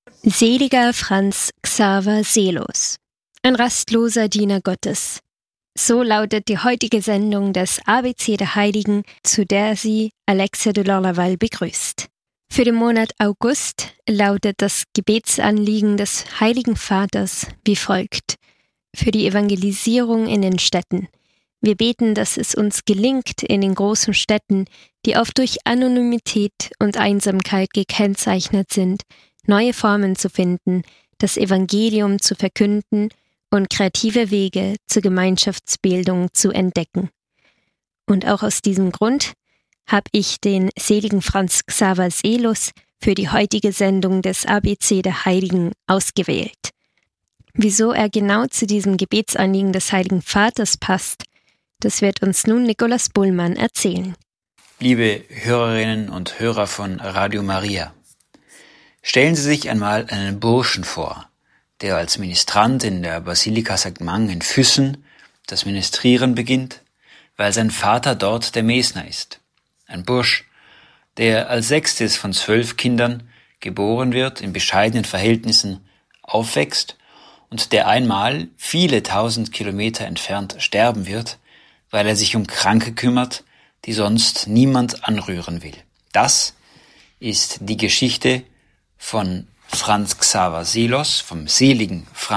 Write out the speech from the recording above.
Seliger Franz Xaver Seelos, ein rastloser Diener Gottes. So lautet die heutige Sendung des ABC der Heiligen, zu der sie Alexa de Lorlaval begrüßt. Für den Monat August lautet das Gebetsanliegen des Heiligen Vaters wie folgt: Für die Evangelisierung in den Städten. Wir beten, dass es uns gelingt, in den großen Städten, die oft durch Anonymität und Einsamkeit gekennzeichnet sind, neue Formen zu finden, das Evangelium zu verkünden und kreative Wege zur Gemeinschaftsbildung zu entdecken. Und auch aus diesem Grund habe ich den seligen Franz Xaver Seelos für die heutige Sendung des ABC der Heiligen ausgewählt. Wieso er genau zu diesem Gebetsanliegen des Heiligen Vaters passt, das wird uns nun Nikolaus Bullmann erzählen. Liebe Hörerinnen und Hörer von Radio Maria, stellen Sie sich einmal einen Burschen vor, der als Ministrant in der Basilika St. Mang in Füssen das Ministrieren beginnt, weil sein Vater dort der Mesner ist. Ein Bursch, der als 6. von 12 Kindern geboren wird, in bescheidenen Verhältnissen aufwächst und der einmal viele 1000 Kilometer entfernt sterben wird, weil er sich um Kranke kümmert, die sonst niemand anrühren will. Das ist die Geschichte von Franz Xaver Seelos, vom seligen Franz